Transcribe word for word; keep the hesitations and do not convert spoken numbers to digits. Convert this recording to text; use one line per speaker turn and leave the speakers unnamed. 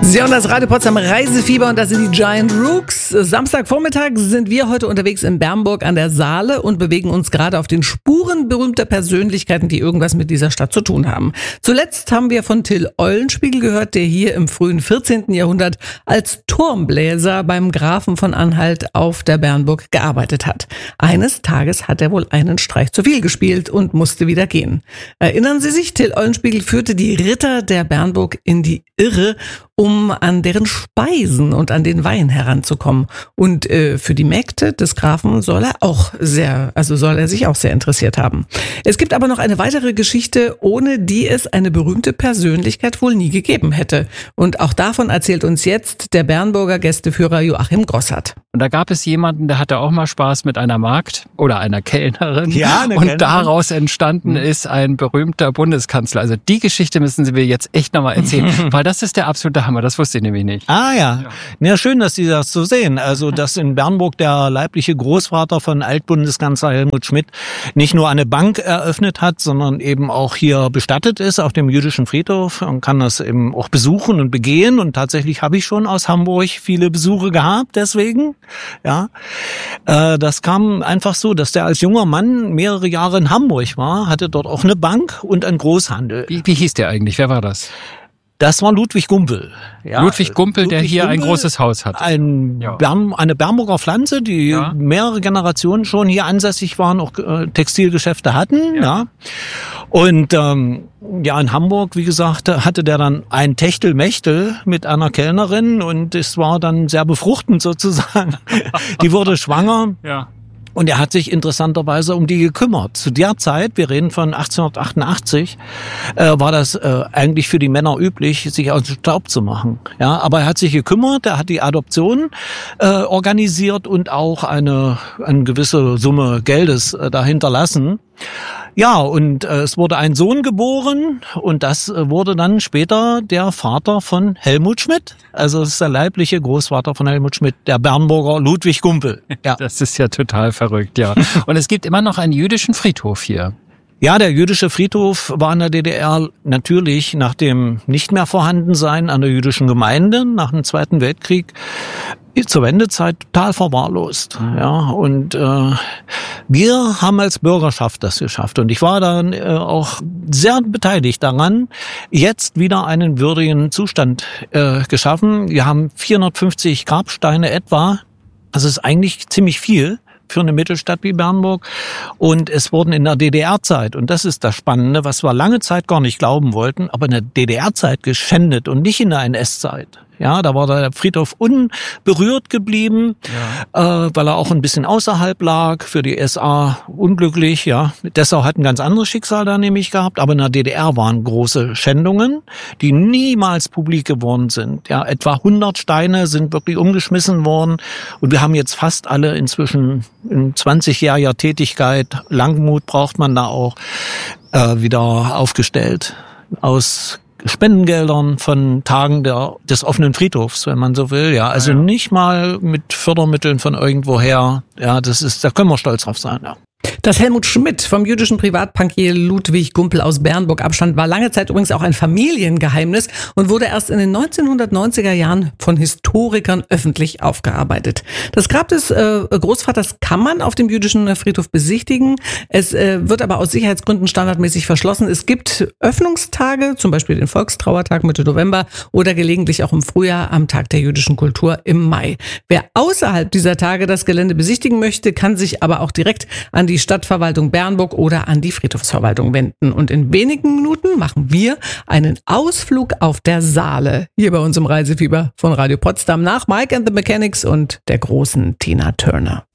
Sie haben das Radio Potsdam Reisefieber und das sind die Giant Rooks. Samstagvormittag sind wir heute unterwegs in Bernburg an der Saale und bewegen uns gerade auf den Spuren berühmter Persönlichkeiten, die irgendwas mit dieser Stadt zu tun haben. Zuletzt haben wir von Till Eulenspiegel gehört, der hier im frühen vierzehnten Jahrhundert als Turmbläser beim Grafen von Anhalt auf der Bernburg gearbeitet hat. Eines Tages hat er wohl einen Streich zu viel gespielt und musste wieder gehen. Erinnern Sie sich, Till Eulenspiegel führte die Ritter der Bernburg in die Irre, um an deren Speisen und an den Wein heranzukommen. Und äh, für die Mägde des Grafen soll er auch sehr, also soll er sich auch sehr interessiert haben. Es gibt aber noch eine weitere Geschichte, ohne die es eine berühmte Persönlichkeit wohl nie gegeben hätte. Und auch davon erzählt uns jetzt der Bernburger Gästeführer Joachim Grossart.
Und da gab es jemanden, der hatte auch mal Spaß mit einer Magd oder einer Kellnerin.
Ja, eine
Und
Kellnerin.
daraus entstanden ist ein berühmter Bundeskanzler. Also die Geschichte müssen Sie mir jetzt echt nochmal erzählen, weil das ist der absolute Hammer. Das wusste ich nämlich nicht.
Ah ja. ja, schön, dass Sie das so sehen. Also, dass in Bernburg der leibliche Großvater von Altbundeskanzler Helmut Schmidt nicht nur eine Bank eröffnet hat, sondern eben auch hier bestattet ist auf dem jüdischen Friedhof und kann das eben auch besuchen und begehen. Und tatsächlich habe ich schon aus Hamburg viele Besuche gehabt, deswegen. Ja, äh, das kam einfach so, dass der als junger Mann mehrere Jahre in Hamburg war, hatte dort auch eine Bank und einen Großhandel.
Wie, wie hieß der eigentlich? Wer war das?
Das war Ludwig Gumpel. Ja,
Ludwig Gumpel, der
Ludwig
hier
Gumpel,
ein großes Haus hat.
Ein
Ja.
Bern, eine Bernburger Pflanze, die
Ja.
mehrere Generationen schon hier ansässig waren, auch äh, Textilgeschäfte hatten.
Ja.
Ja. Und ähm, ja, in Hamburg, wie gesagt, hatte der dann ein Techtelmechtel mit einer Kellnerin und es war dann sehr befruchtend sozusagen. Die wurde schwanger.
Ja.
Und er hat sich interessanterweise um die gekümmert. Zu der Zeit, wir reden von achtzehnhundertachtundachtzig, äh, war das äh, eigentlich für die Männer üblich, sich aus dem Staub zu machen. Ja, aber er hat sich gekümmert, er hat die Adoption äh, organisiert und auch eine, eine gewisse Summe Geldes äh, dahinter lassen. Ja, und äh, es wurde ein Sohn geboren und das äh, wurde dann später der Vater von Helmut Schmidt. Also es ist der leibliche Großvater von Helmut Schmidt, der Bernburger Ludwig Gumpel. Ja.
Das ist ja total verrückt, ja. Und es gibt immer noch einen jüdischen Friedhof hier.
Ja, der jüdische Friedhof war in der D D R natürlich nach dem nicht mehr Vorhandensein an der jüdischen Gemeinde nach dem Zweiten Weltkrieg zur Wendezeit total verwahrlost. Mhm. Ja, und äh, wir haben als Bürgerschaft das geschafft. Und ich war dann äh, auch sehr beteiligt daran, jetzt wieder einen würdigen Zustand äh, geschaffen. Wir haben vierhundertfünfzig Grabsteine etwa. Das ist eigentlich ziemlich viel für eine Mittelstadt wie Bernburg. Und es wurden in der D D R-Zeit, und das ist das Spannende, was wir lange Zeit gar nicht glauben wollten, aber in der D D R-Zeit geschändet und nicht in der N S-Zeit. Ja, da war der Friedhof unberührt geblieben, ja. äh, weil er auch ein bisschen außerhalb lag, für die S A unglücklich. Ja, Dessau hat ein ganz anderes Schicksal da nämlich gehabt, aber in der D D R waren große Schändungen, die niemals publik geworden sind. Ja, etwa hundert Steine sind wirklich umgeschmissen worden und wir haben jetzt fast alle inzwischen in zwanzigjähriger Tätigkeit, Langmut braucht man da auch, äh, wieder aufgestellt aus Spendengeldern von Tagen der, des offenen Friedhofs, wenn man so will. Ja, also ja. Nicht mal mit Fördermitteln von irgendwoher. Ja, das ist, da können wir stolz drauf sein. Ja.
Dass Helmut Schmidt vom jüdischen Privatbankier Ludwig Gumpel aus Bernburg abstammt, war lange Zeit übrigens auch ein Familiengeheimnis und wurde erst in den neunzehnhundertneunziger Jahren von Historikern öffentlich aufgearbeitet. Das Grab des äh, Großvaters kann man auf dem jüdischen Friedhof besichtigen. Es äh, wird aber aus Sicherheitsgründen standardmäßig verschlossen. Es gibt Öffnungstage, zum Beispiel den Volkstrauertag Mitte November oder gelegentlich auch im Frühjahr am Tag der jüdischen Kultur im Mai. Wer außerhalb dieser Tage das Gelände besichtigen möchte, kann sich aber auch direkt an die Stadtverwaltung Bernburg oder an die Friedhofsverwaltung wenden. Und in wenigen Minuten machen wir einen Ausflug auf der Saale. Hier bei uns im Reisefieber von Radio Potsdam nach Mike and the Mechanics und der großen Tina Turner.